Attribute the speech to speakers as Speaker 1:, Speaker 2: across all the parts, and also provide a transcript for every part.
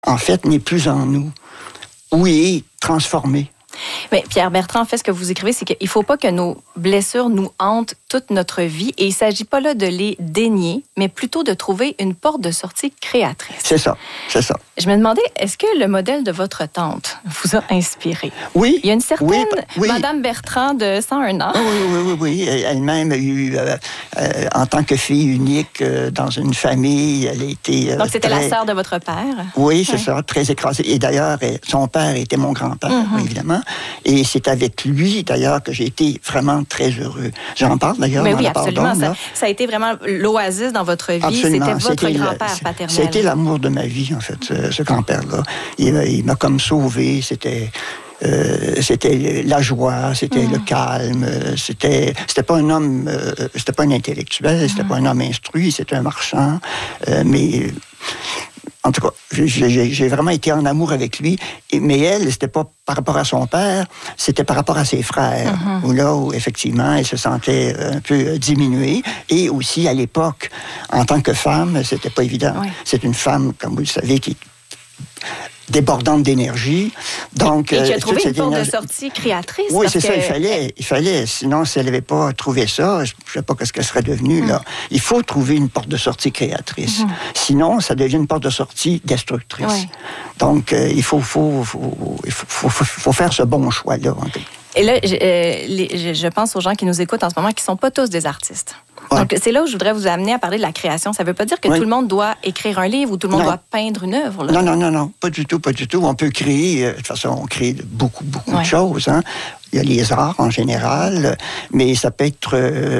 Speaker 1: en fait, n'est plus en nous, ou est transformé.
Speaker 2: Mais Pierre Bertrand, en fait, ce que vous écrivez, c'est qu'il ne faut pas que nos blessures nous hantent toute notre vie. Et il ne s'agit pas là de les dénier, mais plutôt de trouver une porte de sortie créatrice.
Speaker 1: C'est ça.
Speaker 2: Je me demandais, est-ce que le modèle de votre tante vous a inspiré?
Speaker 1: Oui.
Speaker 2: Il y a une certaine Madame Bertrand de 101 ans.
Speaker 1: Oui. Elle-même a eu, en tant que fille unique dans une famille, elle a été...
Speaker 2: Donc, c'était la sœur de votre père?
Speaker 1: Oui, c'est ça, très écrasée. Et d'ailleurs, son père était mon grand-père, évidemment. Et c'est avec lui, d'ailleurs, que j'ai été vraiment très heureux. J'en parle, d'ailleurs,
Speaker 2: mais
Speaker 1: dans
Speaker 2: oui,
Speaker 1: la
Speaker 2: absolument.
Speaker 1: Pardon,
Speaker 2: ça a été vraiment l'oasis dans votre vie.
Speaker 1: Absolument.
Speaker 2: C'était votre grand-père paternel.
Speaker 1: C'était l'amour de ma vie, en fait, ce grand-père-là. Il m'a comme sauvé. C'était la joie, c'était le calme, c'était pas un homme, c'était pas un intellectuel, c'était pas un homme instruit, c'était un marchand, mais en tout cas, j'ai vraiment été en amour avec lui. Mais elle, c'était pas par rapport à son père, c'était par rapport à ses frères. Où effectivement, elle se sentait un peu diminuée. Et aussi, à l'époque, en tant que femme, c'était pas évident. Oui. C'est une femme, comme vous le savez, qui débordante d'énergie. Donc,
Speaker 2: et qui a trouvé une porte de sortie créatrice.
Speaker 1: Oui, c'est ça, il fallait. Sinon, si elle n'avait pas trouvé ça, je ne sais pas ce qu'elle serait devenue, là. Il faut trouver une porte de sortie créatrice. Sinon, ça devient une porte de sortie destructrice. Oui. Donc, il faut faire ce bon choix-là.
Speaker 2: Et là, je pense aux gens qui nous écoutent en ce moment qui ne sont pas tous des artistes. Ouais. Donc, c'est là où je voudrais vous amener à parler de la création. Ça ne veut pas dire que tout le monde doit écrire un livre ou tout le monde doit peindre une œuvre. Là.
Speaker 1: Non, pas du tout. On peut créer, de toute façon, on crée beaucoup de choses. Hein. Il y a les arts en général, mais ça peut être...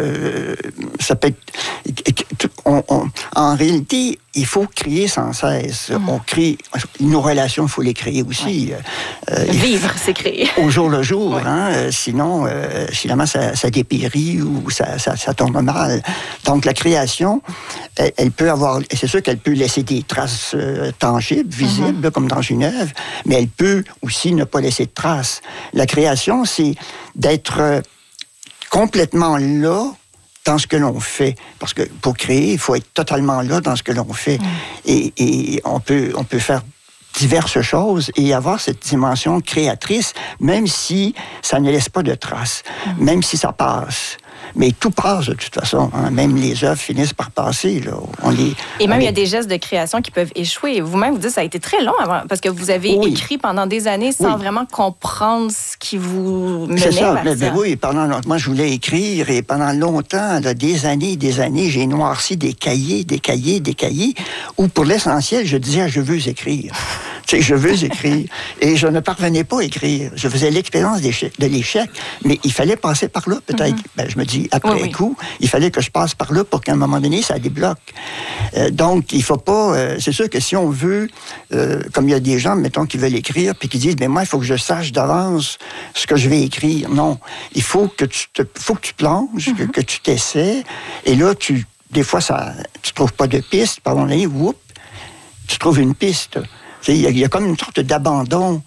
Speaker 1: en réalité, il faut créer sans cesse. On crée... Nos relations, il faut les créer aussi.
Speaker 2: Vivre, c'est créer.
Speaker 1: Au jour le jour. Hein, sinon, finalement, ça dépérit ou ça tourne mal. Donc, la création, elle peut avoir... C'est sûr qu'elle peut laisser des traces tangibles, visibles, comme dans une œuvre, mais elle peut aussi ne pas laisser de traces. La création, c'est d'être complètement là dans ce que l'on fait. Parce que pour créer, il faut être totalement là dans ce que l'on fait. Et on peut faire diverses choses et avoir cette dimension créatrice, même si ça ne laisse pas de traces, même si ça passe. Mais tout passe de toute façon. Hein. Même les œuvres finissent par passer. Là.
Speaker 2: Il y a des gestes de création qui peuvent échouer. Vous-même, vous dites que ça a été très long avant, parce que vous avez écrit pendant des années sans vraiment comprendre ce qui vous menait vers ça.
Speaker 1: Oui, moi, je voulais écrire et pendant longtemps, là, des années, j'ai noirci des cahiers, où pour l'essentiel, je disais « je veux écrire ». Je veux écrire. Et je ne parvenais pas à écrire. Je faisais l'expérience de l'échec, mais il fallait passer par là, peut-être. Je me dis, après coup, il fallait que je passe par là pour qu'à un moment donné, ça débloque. Donc, il ne faut pas... c'est sûr que si on veut... comme il y a des gens, mettons, qui veulent écrire, puis qui disent, mais moi, il faut que je sache d'avance ce que je vais écrire. Non. Il faut que tu plonges, que tu t'essaies. Et là, des fois, tu ne trouves pas de piste. Pardon, là, tu trouves une piste. Il y a comme une sorte d'abandon,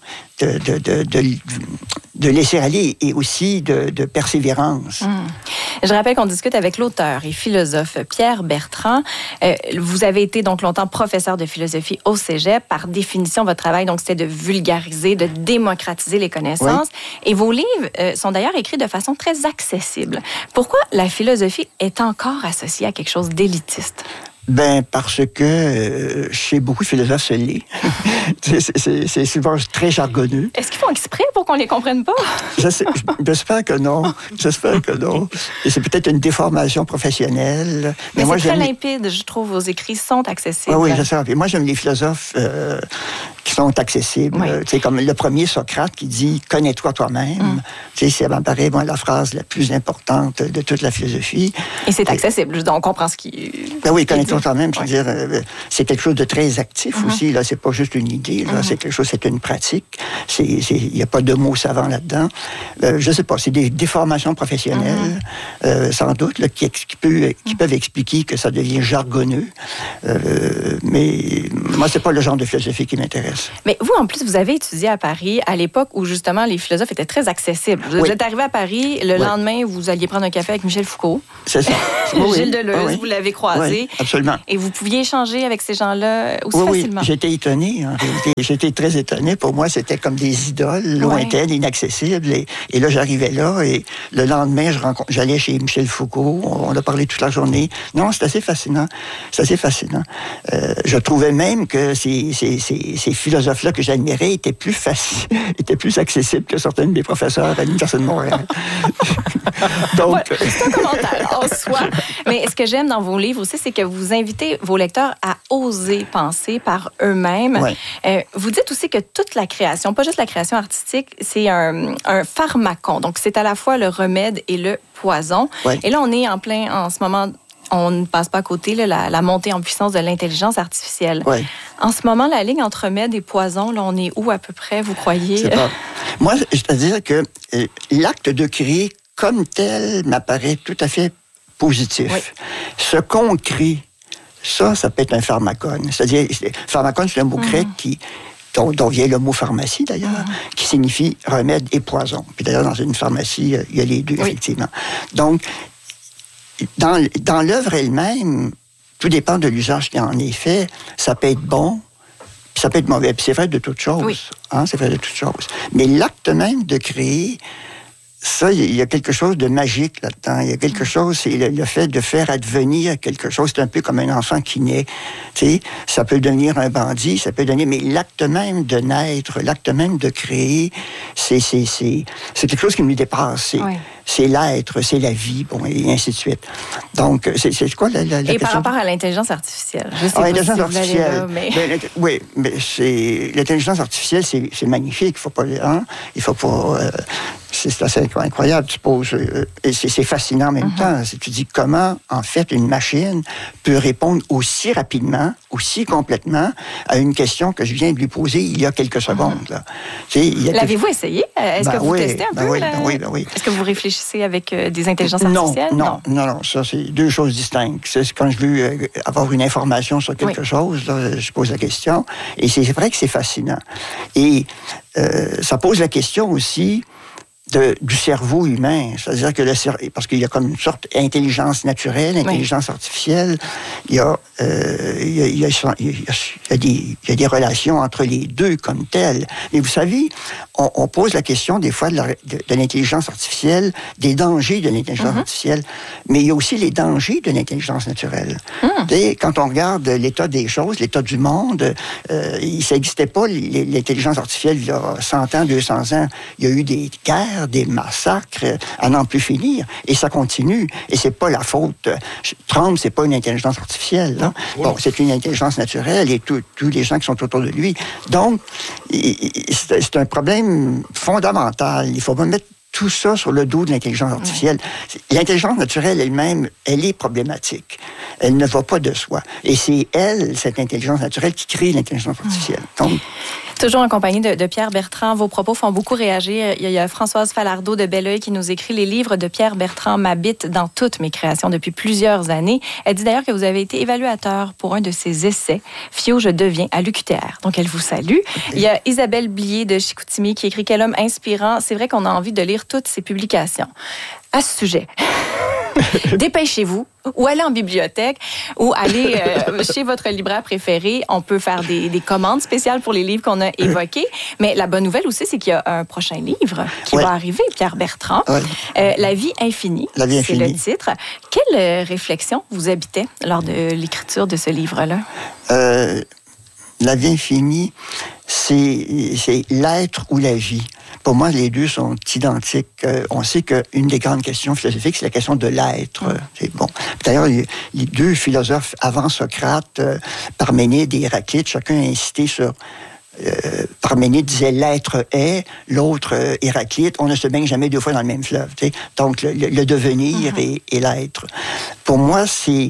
Speaker 1: de laisser aller et aussi de persévérance.
Speaker 2: Je rappelle qu'on discute avec l'auteur et philosophe Pierre Bertrand. Vous avez été donc longtemps professeur de philosophie au Cégep. Par définition, votre travail, donc, c'était de vulgariser, de démocratiser les connaissances. Oui. Et vos livres sont d'ailleurs écrits de façon très accessible. Pourquoi la philosophie est encore associée à quelque chose d'élitiste?
Speaker 1: Parce que chez beaucoup de philosophes, se l'est. C'est souvent très jargonneux.
Speaker 2: Est-ce qu'ils font exprès pour qu'on les comprenne pas?
Speaker 1: J'espère que non. Et c'est peut-être une déformation professionnelle.
Speaker 2: Mais moi, c'est très limpide, je trouve. Vos écrits sont accessibles.
Speaker 1: Oui, je sais. Et moi, j'aime les philosophes qui sont accessibles. Oui. Comme le premier Socrate qui dit « connais-toi toi-même ». Ça m'apparaît la phrase la plus importante de toute la philosophie.
Speaker 2: Et c'est accessible. On comprend ce qui...
Speaker 1: oui, connais-toi toi-même, je veux dire, c'est quelque chose de très actif aussi. Là, c'est pas juste une idée. Là, c'est quelque chose, c'est une pratique. Il n'y a pas de mots savants là-dedans. Je sais pas, c'est des déformations professionnelles, sans doute, là, qui peuvent expliquer que ça devient jargonneux. Mais moi, c'est pas le genre de philosophie qui m'intéresse. m'intéresse.
Speaker 2: Mais vous, en plus, vous avez étudié à Paris à l'époque où, justement, les philosophes étaient très accessibles. Vous êtes arrivé à Paris, le lendemain, vous alliez prendre un café avec Michel Foucault.
Speaker 1: C'est ça.
Speaker 2: Gilles Deleuze, vous l'avez croisé.
Speaker 1: Oui, absolument.
Speaker 2: Et vous pouviez échanger avec ces gens-là aussi facilement.
Speaker 1: Oui, j'étais étonné. En réalité. J'étais très étonné. Pour moi, c'était comme des idoles lointaines, inaccessibles. Et là, j'arrivais là et le lendemain, j'allais chez Michel Foucault. On a parlé toute la journée. Non, c'est assez fascinant. C'est assez fascinant. Je trouvais même que ces philosophes-là que j'admirais étaient plus accessibles que certains de mes professeurs à l'Université de Montréal. Donc,
Speaker 2: c'est un commentaire en soi. Mais ce que j'aime dans vos livres aussi, c'est que vous invitez vos lecteurs à oser penser par eux-mêmes. Ouais. Vous dites aussi que toute la création, pas juste la création artistique, c'est un pharmacon. Donc, c'est à la fois le remède et le poison. Ouais. Et là, on est en ce moment... On ne passe pas à côté la montée en puissance de l'intelligence artificielle. Ouais. En ce moment, la ligne entre remède et poison, là, on est où à peu près, vous croyez?
Speaker 1: Moi, c'est-à-dire que l'acte de créer comme tel m'apparaît tout à fait positif. Oui. Ce qu'on crée, ça peut être un pharmacone. C'est-à-dire, pharmacone, c'est un mot grec dont vient le mot pharmacie, d'ailleurs, qui signifie remède et poison. Puis d'ailleurs, dans une pharmacie, il y a les deux, effectivement. Donc, dans l'œuvre elle-même, tout dépend de l'usage qui en est fait. Ça peut être bon, puis ça peut être mauvais. Puis c'est vrai de toutes choses. Oui. Hein, c'est vrai de toutes choses. Mais l'acte même de créer, ça, il y a quelque chose de magique là-dedans. Il y a quelque chose, c'est le fait de faire advenir quelque chose. C'est un peu comme un enfant qui naît. Tu sais, ça peut devenir un bandit, ça peut devenir... Mais l'acte même de naître, l'acte même de créer, c'est quelque chose qui nous dépasse. C'est l'être, c'est la vie, bon, et ainsi de suite. Donc, c'est quoi la question?
Speaker 2: Et par rapport à l'intelligence artificielle, je sais
Speaker 1: l'intelligence artificielle, oui, mais l'intelligence artificielle, c'est magnifique. Il faut pas... c'est assez incroyable, tu poses... et c'est fascinant en même temps. Tu dis comment, en fait, une machine peut répondre aussi rapidement, aussi complètement à une question que je viens de lui poser il y a quelques secondes. Là.
Speaker 2: L'avez-vous essayé? Est-ce que vous testez un peu?
Speaker 1: Oui.
Speaker 2: Est-ce que vous réfléchissez avec des intelligences artificielles?
Speaker 1: Non. Ça, c'est deux choses distinctes. C'est quand je veux avoir une information sur quelque chose, là, je pose la question. Et c'est vrai que c'est fascinant. Et ça pose la question aussi du cerveau humain. C'est-à-dire que parce qu'il y a comme une sorte d'intelligence naturelle, intelligence artificielle, il y a des relations entre les deux comme telles. Mais vous savez, on pose la question des fois de l'intelligence artificielle, des dangers de l'intelligence artificielle, mais il y a aussi les dangers de l'intelligence naturelle. Quand on regarde l'état des choses, l'état du monde, ça n'existait pas, l'intelligence artificielle, il y a 100 ans, 200 ans. Il y a eu des guerres, des massacres à n'en plus finir. Et ça continue. Et c'est pas la faute. Trump, c'est pas une intelligence artificielle. Là. Bon, c'est une intelligence naturelle et tous les gens qui sont autour de lui. Donc, c'est un problème fondamental. Il faut pas mettre tout ça sur le dos de l'intelligence artificielle. L'intelligence naturelle elle-même, elle est problématique. Elle ne va pas de soi. Et c'est elle, cette intelligence naturelle, qui crée l'intelligence artificielle. Donc,
Speaker 2: toujours en compagnie de Pierre Bertrand. Vos propos font beaucoup réagir. Il y a Françoise Falardeau de Belleuil qui nous écrit « Les livres de Pierre Bertrand m'habitent dans toutes mes créations depuis plusieurs années. » Elle dit d'ailleurs que vous avez été évaluateur pour un de ses essais, « Fio, je deviens » à l'UQTR. Donc, elle vous salue. Okay. Il y a Isabelle Blier de Chicoutimi qui écrit « Quel homme inspirant. » C'est vrai qu'on a envie de lire toutes ses publications. À ce sujet... Dépêchez-vous, ou allez en bibliothèque, ou allez chez votre libraire préféré. On peut faire des commandes spéciales pour les livres qu'on a évoqués. Mais la bonne nouvelle aussi, c'est qu'il y a un prochain livre qui va arriver, Pierre Bertrand. La vie infinie, c'est le titre. Quelle réflexion vous habitait lors de l'écriture de ce livre-là?
Speaker 1: La vie infinie, c'est l'être ou la vie. Pour moi, les deux sont identiques. On sait qu'une des grandes questions philosophiques, c'est la question de l'être. C'est bon. D'ailleurs, les deux philosophes avant Socrate, Parménide et Héraclite, chacun a insisté sur... Parménide disait « l'être est », l'autre, Héraclite, on ne se baigne jamais deux fois dans le même fleuve. T'sais. Donc, le devenir et l'être. Pour moi, c'est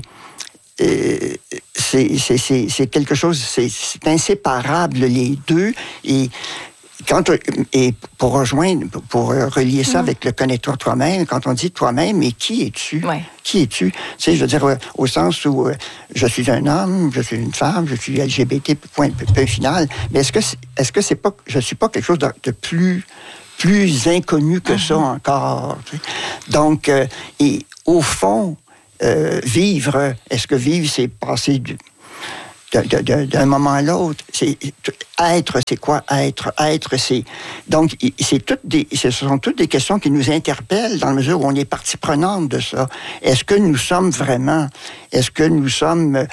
Speaker 1: quelque chose, c'est inséparable, les deux. Et Et pour rejoindre, pour relier ça avec le connais-toi toi-même, quand on dit toi-même, mais qui es-tu?
Speaker 2: Ouais.
Speaker 1: Qui es-tu? Tu sais, je veux dire, au sens où je suis un homme, je suis une femme, je suis LGBT, point final. Mais est-ce que c'est pas, je suis pas quelque chose de plus inconnu que ça encore? Tu sais? Donc, et au fond, vivre, est-ce que vivre, c'est passer d'un moment à l'autre? Être, c'est quoi être? Être, c'est... Donc, ce sont toutes des questions qui nous interpellent dans la mesure où on est partie prenante de ça. Est-ce que nous sommes vraiment... Est-ce que nous sommes...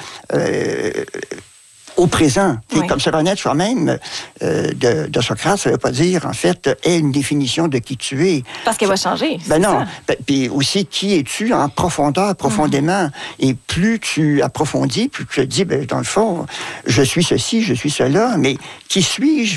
Speaker 1: au présent. Oui. Comme se connaître soi-même de Socrate, ça ne veut pas dire, en fait, est une définition de qui tu es.
Speaker 2: Parce qu'elle va changer.
Speaker 1: Ben non. Puis aussi, qui es-tu en profondeur, profondément? Et plus tu approfondis, plus tu te dis, ben, dans le fond, je suis ceci, je suis cela, mais qui suis-je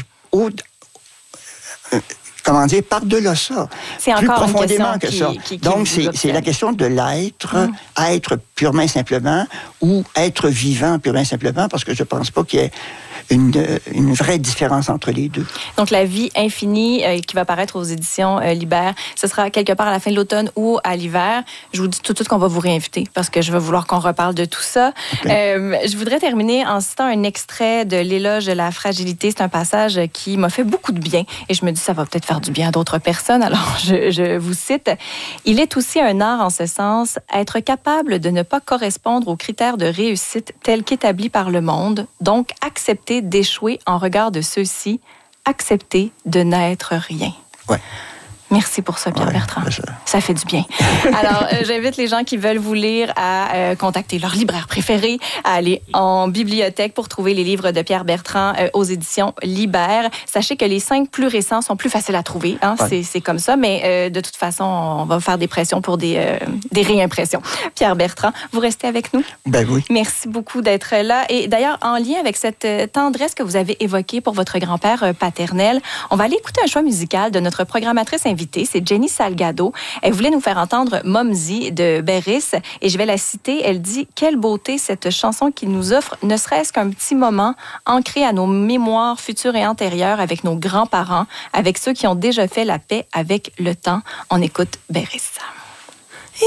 Speaker 1: comment dire, par-delà ça.
Speaker 2: C'est
Speaker 1: plus
Speaker 2: encore
Speaker 1: profondément
Speaker 2: une question
Speaker 1: que ça. Donc, c'est la question de l'être, être purement et simplement, ou être vivant purement et simplement, parce que je ne pense pas qu'il y ait une vraie différence entre les deux.
Speaker 2: Donc, La vie infinie, qui va paraître aux éditions Libère, ce sera quelque part à la fin de l'automne ou à l'hiver. Je vous dis tout de suite qu'on va vous réinviter, parce que je vais vouloir qu'on reparle de tout ça. Okay. Je voudrais terminer en citant un extrait de l'Éloge de la fragilité. C'est un passage qui m'a fait beaucoup de bien, et je me dis, ça va peut-être faire du bien à d'autres personnes. Alors, je vous cite. « Il est aussi un art en ce sens, être capable de ne pas correspondre aux critères de réussite tels qu'établis par le monde, donc accepter d'échouer en regard de ceux-ci, accepter de n'être rien. »
Speaker 1: Ouais.
Speaker 2: Merci pour ça, Pierre Bertrand. Ça fait du bien. Alors, j'invite les gens qui veulent vous lire à contacter leur libraire préféré, à aller en bibliothèque pour trouver les livres de Pierre Bertrand aux éditions Libère. Sachez que les 5 plus récents sont plus faciles à trouver. Hein? Ouais. C'est comme ça, mais de toute façon, on va faire des pressions pour des réimpressions. Pierre Bertrand, vous restez avec nous?
Speaker 1: Ben oui.
Speaker 2: Merci beaucoup d'être là. Et d'ailleurs, en lien avec cette tendresse que vous avez évoquée pour votre grand-père paternel, on va aller écouter un choix musical de notre programmatrice invitée. C'est Jenny Salgado. Elle voulait nous faire entendre Momsy de Berris et je vais la citer. Elle dit « Quelle beauté cette chanson qui nous offre, ne serait-ce qu'un petit moment ancré à nos mémoires futures et antérieures avec nos grands-parents, avec ceux qui ont déjà fait la paix avec le temps. » On écoute Berris.